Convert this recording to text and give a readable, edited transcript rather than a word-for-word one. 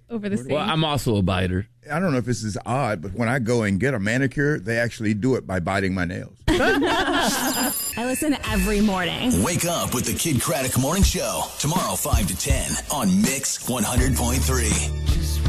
over the sink. Well, I'm also a biter. I don't know if this is odd, but when I go and get a manicure, they actually do it by biting my nails. I listen every morning. Wake up with the Kid Craddock Morning Show. Tomorrow, 5 to 10 on Mix 100.3.